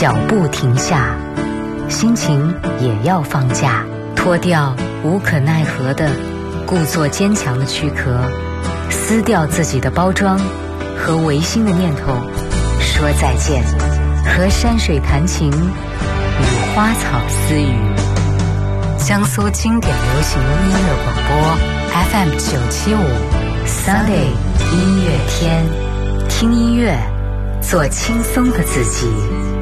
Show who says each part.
Speaker 1: 脚步停下，心情也要放假，脱掉无可奈何的故作坚强的躯壳，撕掉自己的包装和违心的念头，说再见，和山水弹琴，与花草私语。江苏经典流行音乐广播 FM 975 Sunday 音乐天，听音乐，做轻松的自己。